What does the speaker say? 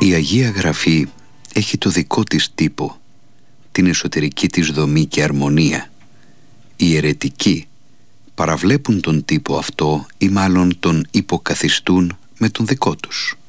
Η Αγία Γραφή έχει το δικό της τύπο, την εσωτερική της δομή και αρμονία. Οι αιρετικοί παραβλέπουν τον τύπο αυτό ή μάλλον τον υποκαθιστούν με τον δικό τους.